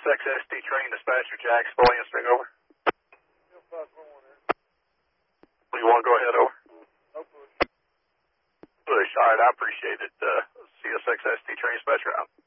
CSXST train dispatcher, Jack Spolian, string over. You want to go ahead, over? Push. All right, I appreciate it. CSXST train dispatcher out.